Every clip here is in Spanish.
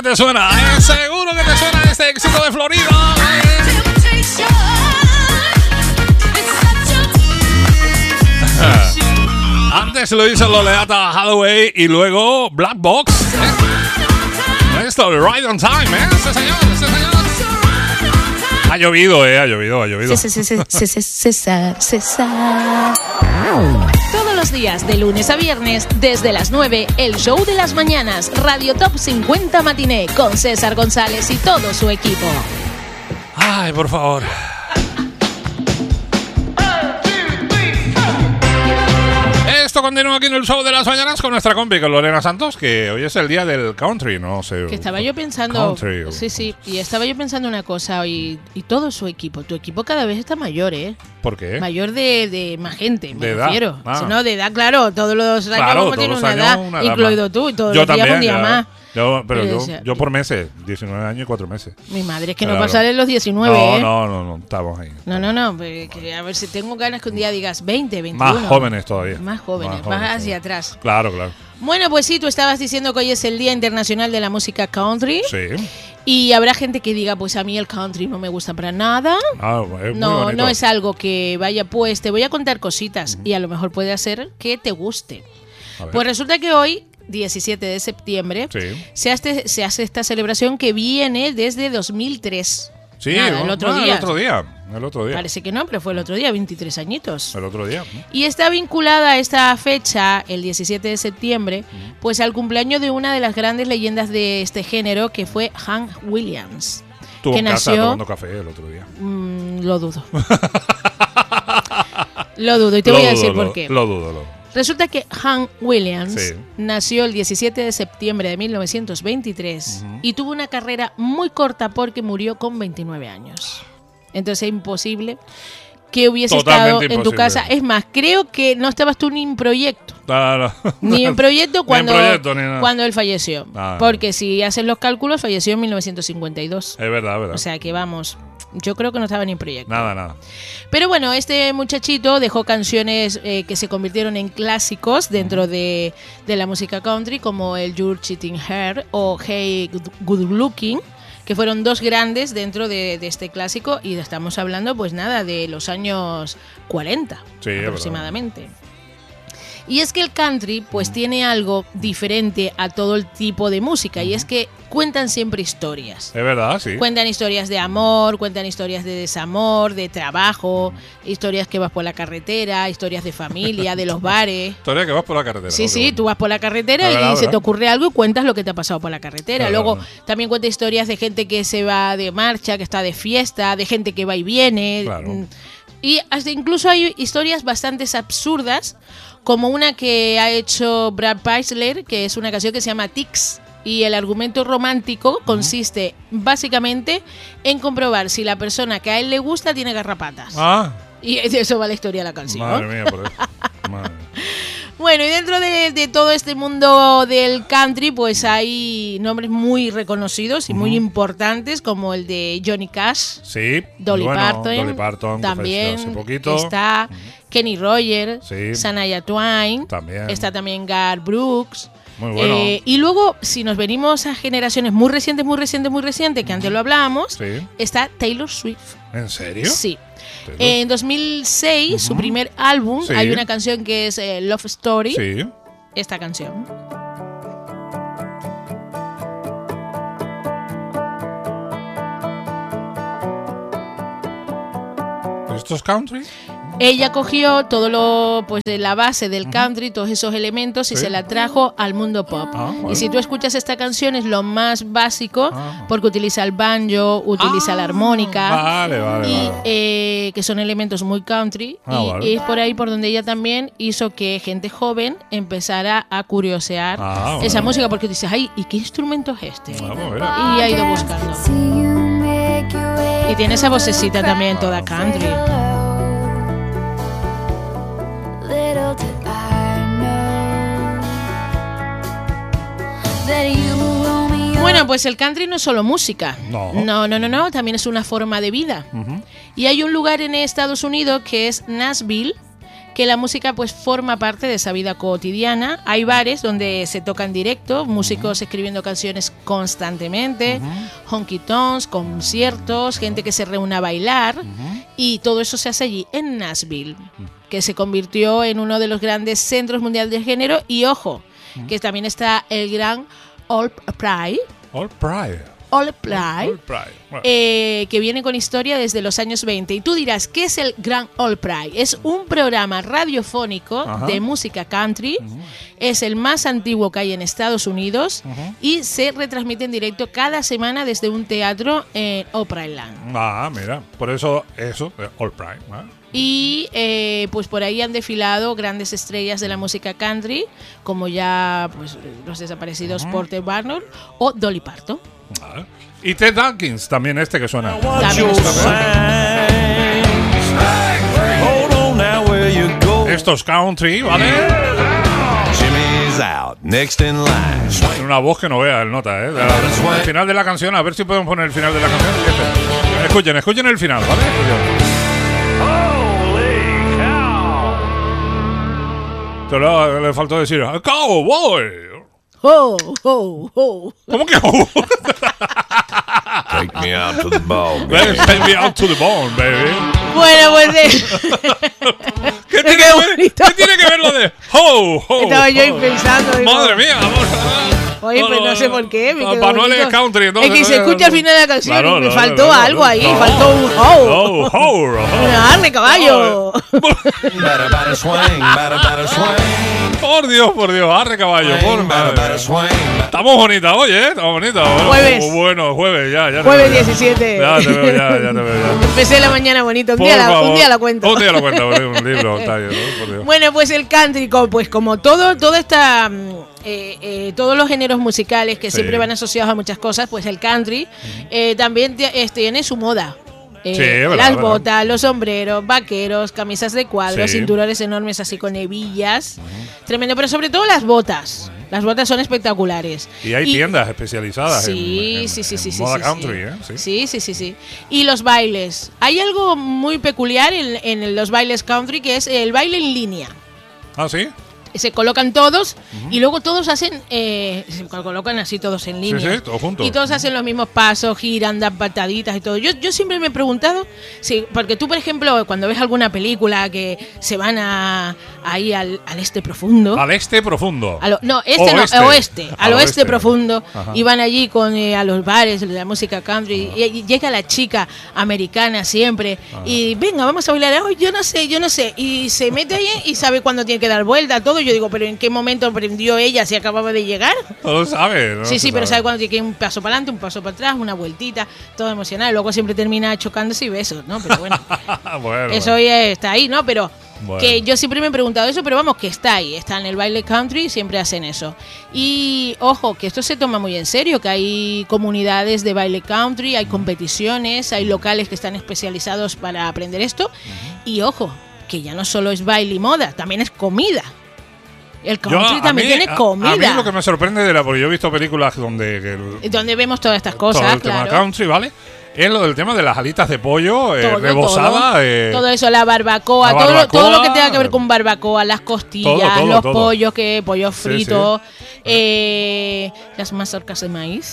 te suena, seguro que te suena este éxito de Florida. Antes lo hizo Loleatta Hathaway y luego Black Box. Esto, Right on Time, ese señor. Ha llovido, ha llovido. César. Todos los días, de lunes a viernes, desde las 9, el show de las mañanas, Radio Top 50 Matiné, con César González y todo su equipo. Ay, por favor. Esto continúa aquí en el show de las mañanas con nuestra compi, con Lorena Santos, que hoy es el día del country, no sé. Que estaba yo pensando, sí, y estaba yo pensando una cosa, y todo su equipo, tu equipo cada vez está mayor, ¿eh? ¿Por qué? Mayor de más gente, me refiero. Ah. Si no, de edad, claro, todos los años tienen una edad, incluido tú, y todos los días un día más. Yo por meses, 19 años y 4 meses. Mi madre, es que no pasaré los 19, No, estamos ahí. No, que a ver si tengo ganas que un día digas 20, 21. Más jóvenes todavía. Más jóvenes, más hacia atrás. Claro. Bueno, pues sí, tú estabas diciendo que hoy es el Día Internacional de la Música Country. Sí. Y habrá gente que diga, pues a mí el country no me gusta para nada. Es muy bonito. No es algo que vaya, pues te voy a contar cositas y a lo mejor puede hacer que te guste. Pues resulta que hoy, 17 de septiembre, se hace esta celebración que viene desde 2003. Sí, el otro día. Parece que no, pero fue el otro día, 23 añitos. El otro día. Y está vinculada a esta fecha, el 17 de septiembre, pues al cumpleaños de una de las grandes leyendas de este género, que fue Hank Williams. Estuvo que en casa nació, tomando café el otro día. Lo dudo. Lo dudo, y te voy a decir por qué. Lo dudo. Resulta que Hank Williams nació el 17 de septiembre de 1923 y tuvo una carrera muy corta porque murió con 29 años. Entonces es imposible que hubiese estado en tu casa. Es más, creo que no estabas tú ni en proyecto. No. Ni en proyecto cuando él falleció. No. Porque si haces los cálculos, falleció en 1952. Es verdad. O sea que vamos, yo creo que no estaba ni en proyecto. Nada. Pero bueno, este muchachito dejó canciones que se convirtieron en clásicos dentro de la música country, como el You're Cheating Her o Hey Good Looking, que fueron dos grandes dentro de este clásico, y estamos hablando pues nada de los años 40 aproximadamente. Y es que el country pues tiene algo diferente a todo el tipo de música, y es que cuentan siempre historias. Es verdad, sí. Cuentan historias de amor, cuentan historias de desamor, de trabajo, historias que vas por la carretera, historias de familia, de los bares. Historias que vas por la carretera. Sí, tú vas por la carretera y se te ocurre algo y cuentas lo que te ha pasado por la carretera. Luego también cuenta historias de gente que se va de marcha, que está de fiesta, de gente que va y viene. Claro. Y hasta incluso hay historias bastante absurdas, como una que ha hecho Brad Paisley, que es una canción que se llama Tix. Y el argumento romántico consiste básicamente en comprobar si la persona que a él le gusta tiene garrapatas. Y de eso va la historia de la canción. Madre mía, por eso. Madre mía. Bueno, y dentro de todo este mundo del country, pues hay nombres muy reconocidos y muy importantes, como el de Johnny Cash, Dolly Parton, también hace poquito. Está Kenny Rogers, Shania Twain, está también Garth Brooks. Muy bueno. Y luego, si nos venimos a generaciones muy recientes, que antes lo hablábamos, está Taylor Swift. ¿En serio? Sí. En 2006, su primer álbum, hay una canción que es Love Story. Esta canción. ¿Esto es country? Ella cogió todo lo, pues de la base del country, todos esos elementos, y se la trajo al mundo pop. Y si tú escuchas esta canción, es lo más básico, porque utiliza el banjo, utiliza la armónica, que son elementos muy country, y es por ahí por donde ella también hizo que gente joven empezara a curiosear esa música, porque dices, ay, ¿y qué instrumento es este? Y ha ido buscando. Y tiene esa vocecita también toda country. Bueno, pues el country no es solo música. No, también es una forma de vida. Y hay un lugar en Estados Unidos que es Nashville, que la música pues forma parte de esa vida cotidiana. Hay bares donde se toca en directo, músicos escribiendo canciones constantemente, honky tonks, conciertos, gente que se reúne a bailar, y todo eso se hace allí en Nashville, que se convirtió en uno de los grandes centros mundiales de género. Y ojo, que también está el gran All Pride. All Pride, bueno, que viene con historia desde los años 20. Y tú dirás, ¿qué es el Gran All Pride? Es un programa radiofónico de música country. Es el más antiguo que hay en Estados Unidos y se retransmite en directo cada semana desde un teatro en Opryland. Ah, mira, por eso, All Pride. Y pues por ahí han desfilado grandes estrellas de la música country, como ya pues los desaparecidos Porter Barnum o Dolly Parton. Y Ted Dawkins, también que suena. Estos country, ¿vale? Tiene una voz que no vea el nota, ¿eh? Al final de la canción, a ver si podemos poner el final de la canción. Escuchen el final, ¿vale? Pero le faltó decir ¡Cowboy! ¡Oh, oh, oh! ¿Cómo que oh? Take me out to the ball, baby. Take me out to the ball, baby. Bueno, pues ¿Qué tiene que ver lo de ho, ho? Estaba yo ahí pensando. Madre mía, vamos. Oye, pues no sé por qué. Manuel es country, entonces. Es que se escucha al final de la canción claro, y me faltó algo ahí. Faltó un ho. Una arne, caballo. Por Dios, arre caballo. Estamos bonitas, oye, estamos bonitas. Jueves. Bueno, jueves, ya. Jueves 17. Ya te veo, ya te veo. Empecé la mañana bonita, un día la cuento. Un día la cuento, un libro, está bien, ¿no? Por Dios. Bueno, pues el country, pues como toda esta... todos los géneros musicales que siempre van asociados a muchas cosas, pues el country también tiene su moda. Las botas, los sombreros, vaqueros, camisas de cuadros, cinturones enormes así con hebillas. Tremendo, pero sobre todo las botas. Las botas son espectaculares. Y hay tiendas especializadas en moda country, Sí. Y los bailes. Hay algo muy peculiar en los bailes country, que es el baile en línea. ¿Ah, sí? Se colocan todos y luego todos hacen, se colocan así todos en línea. Sí, todos juntos. Y todos hacen los mismos pasos, giran, dan pataditas y todo. Yo siempre me he preguntado, porque tú, por ejemplo, cuando ves alguna película que se van ahí al este profundo. Al este profundo. Oeste. Al oeste profundo. Ajá. Y van allí a los bares de la música country. Y llega la chica americana siempre. Ajá. Y venga, vamos a bailar. Ay, yo no sé. Y se mete ahí y sabe cuándo tiene que dar vuelta, todo. Yo digo, pero ¿en qué momento aprendió ella si acababa de llegar? No lo sabe, ¿no? Sí, pero sabe cuándo tiene que ir un paso para adelante, un paso para atrás, una vueltita, todo emocional. Luego siempre termina chocándose y besos, ¿no? Pero bueno, eso está ahí, ¿no? Pero que yo siempre me he preguntado eso, pero vamos, que está ahí, está en el baile country, siempre hacen eso. Y ojo, que esto se toma muy en serio, que hay comunidades de baile country, hay competiciones, hay locales que están especializados para aprender esto. Y ojo, que ya no solo es baile y moda, también es comida. El country también tiene comida. A mí lo que me sorprende porque yo he visto películas donde vemos todas estas cosas, todo el tema country, ¿vale? Es lo del tema de las alitas de pollo rebozada. Todo eso, la barbacoa, todo lo que tenga que ver con barbacoa, las costillas, los pollos, pollo frito, las mazorcas de maíz.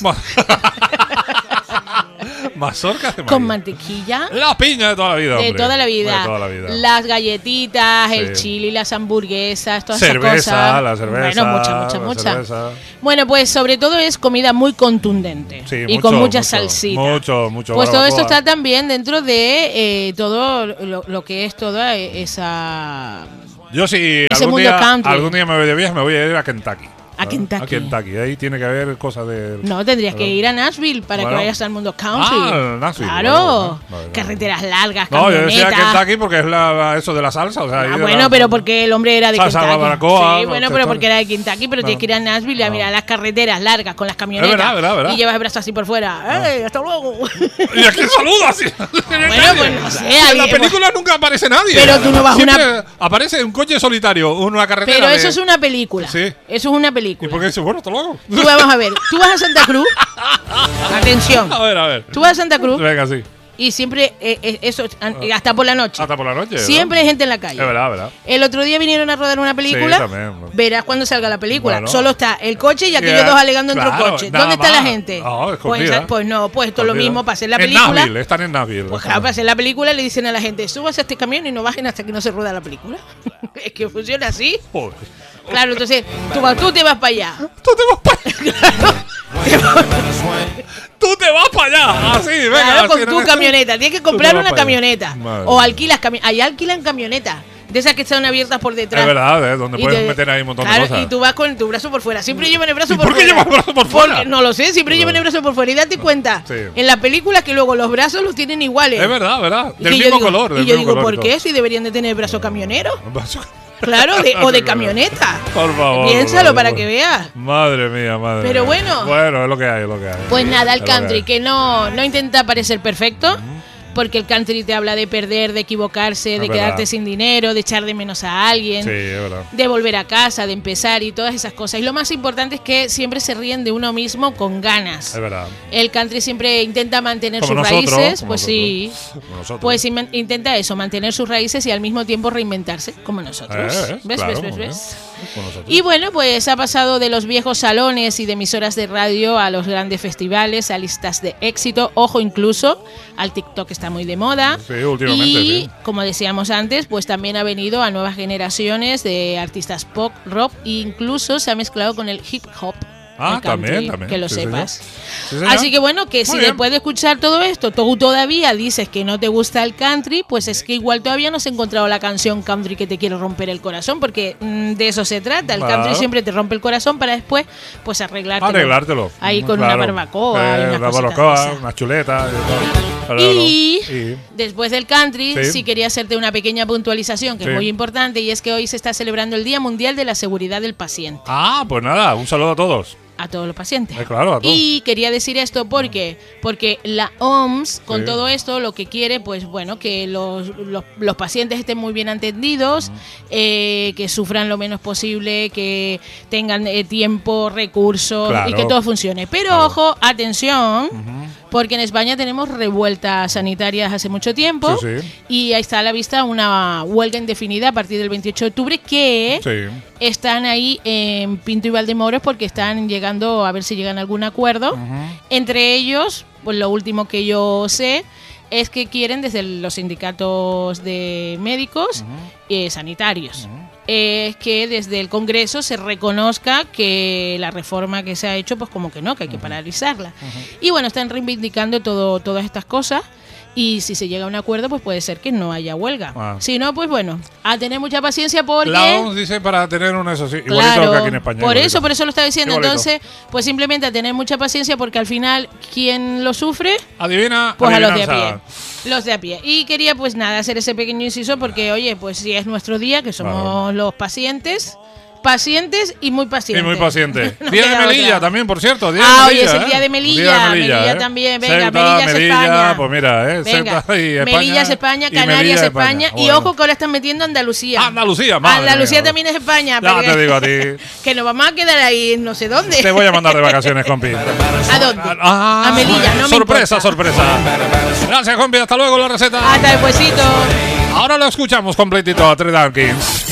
Mazorcas de maíz. Con mantequilla. La piña de toda la vida, hombre. De toda la vida. Las galletitas, el chili, las hamburguesas, todas esas cosas. La cerveza. Bueno, mucha. Bueno, pues sobre todo es comida muy contundente. Y con mucha salsita. Mucho. Pues barbacoa. todo esto está también dentro de todo lo que es toda esa... Yo si algún día me voy de viaje, me voy a ir a Kentucky. A Kentucky, ahí tiene que haber cosas de... No, tendrías que ir a Nashville para que vayas al mundo country. Nashville. Claro, carreteras largas, No, camionetas. yo decía Kentucky porque es eso de la salsa. O sea, pero porque el hombre era de salsa, Kentucky. Barbacoa, sí, pero porque era de Kentucky, pero tienes que ir a Nashville a mirar las carreteras largas con las camionetas. Verdad. Y llevas el brazo así por fuera. ¡Ey, hasta luego! ¿Y a quién saludas? Pues no sé. En la película nunca aparece nadie. Pero tú no vas aparece un coche solitario, una carretera. Pero eso es una película. Sí. Eso es una película. ¿Y por qué dice, bueno, hasta luego? Tú vamos a ver. Tú vas a Santa Cruz. Atención. A ver. Tú vas a Santa Cruz. Venga, sí. Y siempre, eso, hasta por la noche. Hasta por la noche. Siempre hay gente en la calle. Es verdad, verdad. El otro día vinieron a rodar una película. Sí, también. Verás cuando salga la película. Bueno. Solo está el coche y aquellos dos alegando entre el coche. ¿Dónde está la gente? No, pues no, pues esto es lo mismo para hacer la película. En Nashville, están en Nashville. Pues claro, para hacer la película le dicen a la gente, subas a este camión y no bajen hasta que no se rueda la película. Es que funciona así. Joder. Claro, entonces tú te vas para allá. Tú te vas para allá. Tú te vas para allá. Así, venga. Claro, con tu camioneta. Tienes que comprar una camioneta. O alquilas camionetas. Ahí alquilan camionetas. De esas que están abiertas por detrás. Es verdad, donde puedes meter ahí un montón de cosas. Y tú vas con tu brazo por fuera. Siempre llevan el brazo por fuera. ¿Por qué llevas el brazo por fuera? No lo sé, siempre llevan el brazo por fuera. Y date cuenta, en las películas que luego los brazos los tienen iguales. Es verdad, ¿verdad? Del mismo color. Y yo digo, ¿por qué? Si deberían de tener el brazo camionero. Claro, o de camioneta. Por favor. Piénsalo para que veas. Madre mía, madre. Pero mía. Bueno, es lo que hay, es lo que hay. Pues nada, el country que no intenta parecer perfecto. Porque el country te habla de perder, de equivocarse, de quedarte sin dinero, de echar de menos a alguien, de volver a casa, de empezar y todas esas cosas. Y lo más importante es que siempre se ríen de uno mismo con ganas. Es verdad. El country siempre intenta mantener como sus nosotros, raíces, como pues sí. Pues intenta eso, mantener sus raíces y al mismo tiempo reinventarse, como nosotros. ¿Ves? Y bueno, pues ha pasado de los viejos salones y de emisoras de radio a los grandes festivales, a listas de éxito, ojo incluso, al TikTok está muy de moda. Sí, últimamente. Y como decíamos antes, pues también ha venido a nuevas generaciones de artistas pop, rock e incluso se ha mezclado con el hip hop. También. Que lo sepas. Sí, así que bueno, que si después de escuchar todo esto, tú todavía dices que no te gusta el country, pues es que igual todavía no has encontrado la canción country que te quiere romper el corazón, porque de eso se trata. El country siempre te rompe el corazón para después pues arreglártelo. Ahí con una barbacoa. Una chuleta. Y después del country, sí quería hacerte una pequeña puntualización que es muy importante, y es que hoy se está celebrando el Día Mundial de la Seguridad del Paciente. Pues nada, un saludo a todos. A todos los pacientes. Claro, a todos. Y quería decir esto porque la OMS con todo esto lo que quiere, pues bueno, que los pacientes estén muy bien atendidos, que sufran lo menos posible, que tengan tiempo, recursos y que todo funcione. Pero ojo, atención, porque en España tenemos revueltas sanitarias hace mucho tiempo y ahí está a la vista una huelga indefinida a partir del 28 de octubre que están ahí en Pinto y Valdemoros porque están llegando a ver si llegan a algún acuerdo. Entre ellos, pues lo último que yo sé es que quieren desde los sindicatos de médicos sanitarios es que desde el Congreso se reconozca que la reforma que se ha hecho pues como que no, que hay que paralizarla. Y bueno, están reivindicando todas estas cosas. Y si se llega a un acuerdo, pues puede ser que no haya huelga. Si no, pues bueno, a tener mucha paciencia porque... La OMS dice para tener un eso, sí, claro, igualito que aquí en España. Por eso lo está diciendo. Igualito. Entonces, pues simplemente a tener mucha paciencia porque al final, ¿quién lo sufre? Adivina. Pues a los de a pie. Los de a pie. Y quería pues nada, hacer ese pequeño inciso porque, oye, pues si es nuestro día, que somos los pacientes y muy pacientes. Y muy pacientes. Día de Melilla también, por cierto. Hoy es el día de Melilla. Melilla también. Venga, Melilla es España. Pues mira, venga, y España, Melilla es España, Canarias es España. Y ojo que ahora están metiendo Andalucía. Andalucía también es España. Ya te digo a ti. Que nos vamos a quedar ahí no sé dónde. Te voy a mandar de vacaciones, compi. ¿A dónde? A Melilla, no me importa. Sorpresa. Gracias, compi. Hasta luego la receta. Hasta despuesito. Ahora lo escuchamos completito a Trey Dawkins.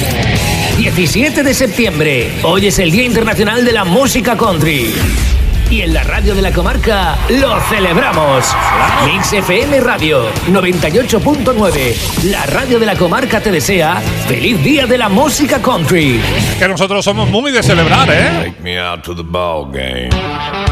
17 de septiembre, hoy es el Día Internacional de la Música Country. Y en la radio de la comarca lo celebramos. Mix FM Radio 98.9. La radio de la comarca te desea feliz Día de la Música Country. Que nosotros somos muy de celebrar, ¿eh? Take me out to the ball game.